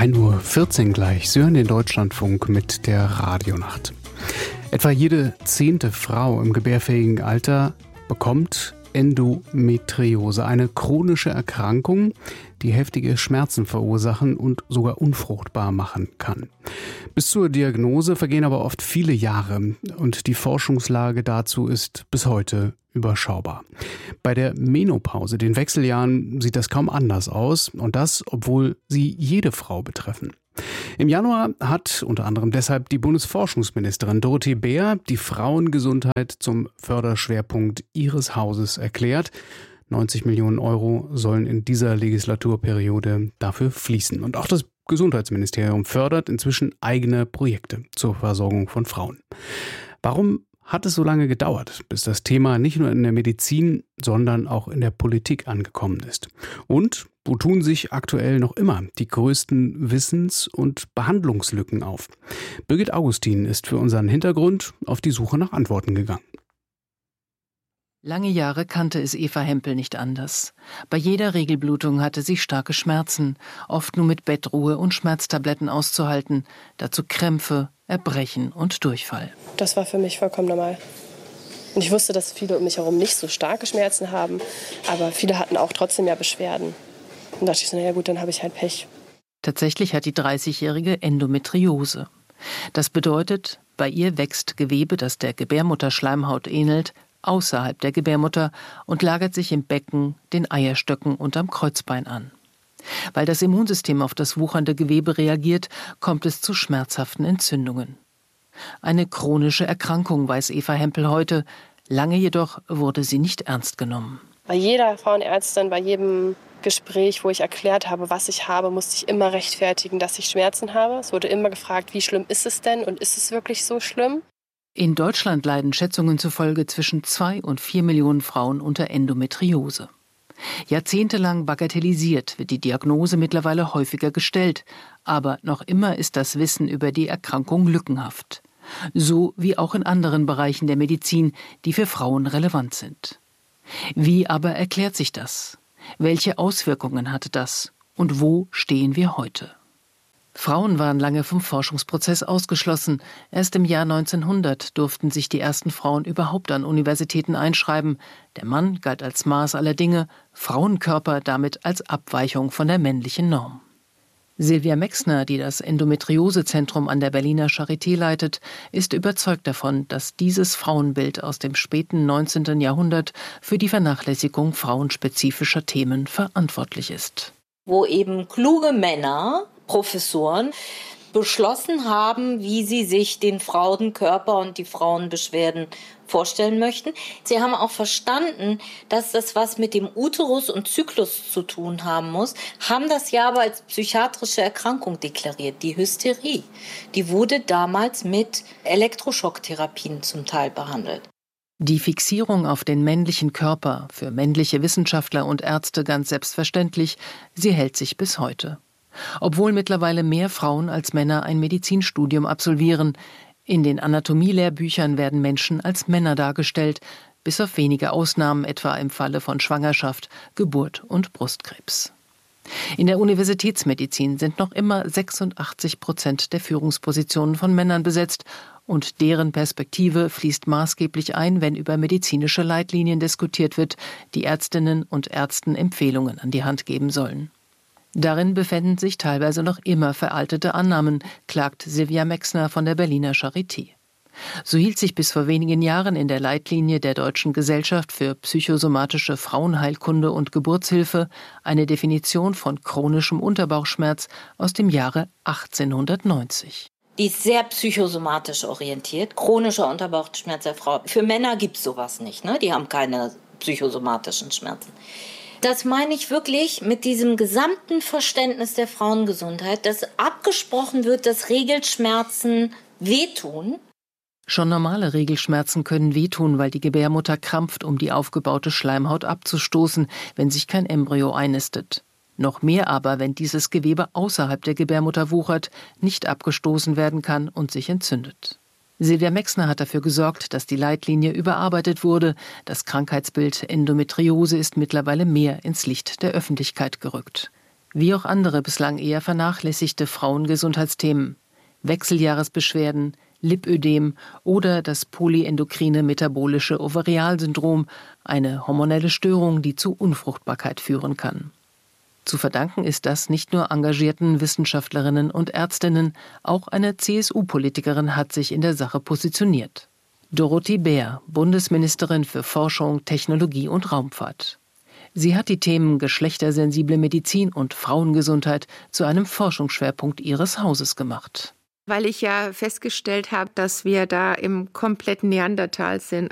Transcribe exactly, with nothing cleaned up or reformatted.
ein Uhr vierzehn gleich. Sie hören den Deutschlandfunk mit der Radionacht. Etwa jede zehnte Frau im gebärfähigen Alter bekommt Endometriose, eine chronische Erkrankung, die heftige Schmerzen verursachen und sogar unfruchtbar machen kann. Bis zur Diagnose vergehen aber oft viele Jahre und die Forschungslage dazu ist bis heute überschaubar. Bei der Menopause, den Wechseljahren, sieht das kaum anders aus und das, obwohl sie jede Frau betreffen. Im Januar hat unter anderem deshalb die Bundesforschungsministerin Dorothee Bär die Frauengesundheit zum Förderschwerpunkt ihres Hauses erklärt. neunzig Millionen Euro sollen in dieser Legislaturperiode dafür fließen. Und auch das Gesundheitsministerium fördert inzwischen eigene Projekte zur Versorgung von Frauen. Warum hat es so lange gedauert, bis das Thema nicht nur in der Medizin, sondern auch in der Politik angekommen ist? Und wo tun sich aktuell noch immer die größten Wissens- und Behandlungslücken auf? Birgit Augustin ist für unseren Hintergrund auf die Suche nach Antworten gegangen. Lange Jahre kannte es Eva Hempel nicht anders. Bei jeder Regelblutung hatte sie starke Schmerzen, oft nur mit Bettruhe und Schmerztabletten auszuhalten, dazu Krämpfe, Erbrechen und Durchfall. Das war für mich vollkommen normal. Und ich wusste, dass viele um mich herum nicht so starke Schmerzen haben, aber viele hatten auch trotzdem ja Beschwerden. Und da dachte ich so, naja gut, dann habe ich halt Pech. Tatsächlich hat die dreißigjährige Endometriose. Das bedeutet, bei ihr wächst Gewebe, das der Gebärmutterschleimhaut ähnelt, außerhalb der Gebärmutter und lagert sich im Becken, den Eierstöcken und am Kreuzbein an. Weil das Immunsystem auf das wuchernde Gewebe reagiert, kommt es zu schmerzhaften Entzündungen. Eine chronische Erkrankung, weiß Eva Hempel heute. Lange jedoch wurde sie nicht ernst genommen. Bei jeder Frauenärztin, bei jedem Gespräch, wo ich erklärt habe, was ich habe, musste ich immer rechtfertigen, dass ich Schmerzen habe. Es wurde immer gefragt, wie schlimm ist es denn und ist es wirklich so schlimm? In Deutschland leiden Schätzungen zufolge zwischen zwei und vier Millionen Frauen unter Endometriose. Jahrzehntelang bagatellisiert wird die Diagnose mittlerweile häufiger gestellt, aber noch immer ist das Wissen über die Erkrankung lückenhaft. So wie auch in anderen Bereichen der Medizin, die für Frauen relevant sind. Wie aber erklärt sich das? Welche Auswirkungen hatte das? Und wo stehen wir heute? Frauen waren lange vom Forschungsprozess ausgeschlossen. Erst im Jahr neunzehnhundert durften sich die ersten Frauen überhaupt an Universitäten einschreiben. Der Mann galt als Maß aller Dinge, Frauenkörper damit als Abweichung von der männlichen Norm. Silvia Mexner, die das Endometriosezentrum an der Berliner Charité leitet, ist überzeugt davon, dass dieses Frauenbild aus dem späten neunzehnten Jahrhundert für die Vernachlässigung frauenspezifischer Themen verantwortlich ist. Wo eben kluge Männer, Professoren, beschlossen haben, wie sie sich den Frauenkörper und die Frauenbeschwerden vorstellen möchten. Sie haben auch verstanden, dass das was mit dem Uterus und Zyklus zu tun haben muss, haben das ja aber als psychiatrische Erkrankung deklariert, die Hysterie. Die wurde damals mit Elektroschocktherapien zum Teil behandelt. Die Fixierung auf den männlichen Körper, für männliche Wissenschaftler und Ärzte ganz selbstverständlich, sie hält sich bis heute. Obwohl mittlerweile mehr Frauen als Männer ein Medizinstudium absolvieren, in den Anatomielehrbüchern werden Menschen als Männer dargestellt, bis auf wenige Ausnahmen, etwa im Falle von Schwangerschaft, Geburt und Brustkrebs. In der Universitätsmedizin sind noch immer sechsundachtzig Prozent der Führungspositionen von Männern besetzt und deren Perspektive fließt maßgeblich ein, wenn über medizinische Leitlinien diskutiert wird, die Ärztinnen und Ärzten Empfehlungen an die Hand geben sollen. Darin befinden sich teilweise noch immer veraltete Annahmen, klagt Silvia Mexner von der Berliner Charité. So hielt sich bis vor wenigen Jahren in der Leitlinie der Deutschen Gesellschaft für psychosomatische Frauenheilkunde und Geburtshilfe eine Definition von chronischem Unterbauchschmerz aus dem Jahre achtzehnhundertneunzig. Die ist sehr psychosomatisch orientiert, chronischer Unterbauchschmerz der Frau. Für Männer gibt es sowas nicht, ne? Die haben keine psychosomatischen Schmerzen. Das meine ich wirklich mit diesem gesamten Verständnis der Frauengesundheit, dass abgesprochen wird, dass Regelschmerzen wehtun. Schon normale Regelschmerzen können wehtun, weil die Gebärmutter krampft, um die aufgebaute Schleimhaut abzustoßen, wenn sich kein Embryo einnistet. Noch mehr aber, wenn dieses Gewebe außerhalb der Gebärmutter wuchert, nicht abgestoßen werden kann und sich entzündet. Silvia Mexner hat dafür gesorgt, dass die Leitlinie überarbeitet wurde. Das Krankheitsbild Endometriose ist mittlerweile mehr ins Licht der Öffentlichkeit gerückt. wie auch andere bislang eher vernachlässigte Frauengesundheitsthemen. Wechseljahresbeschwerden, Lipödem oder das polyendokrine metabolische Ovarialsyndrom, eine hormonelle Störung, die zu Unfruchtbarkeit führen kann. Zu verdanken ist das nicht nur engagierten Wissenschaftlerinnen und Ärztinnen, auch eine C S U-Politikerin hat sich in der Sache positioniert. Dorothee Bär, Bundesministerin für Forschung, Technologie und Raumfahrt. Sie hat die Themen geschlechtersensible Medizin und Frauengesundheit zu einem Forschungsschwerpunkt ihres Hauses gemacht. Weil ich ja festgestellt habe, dass wir da im kompletten Neandertal sind.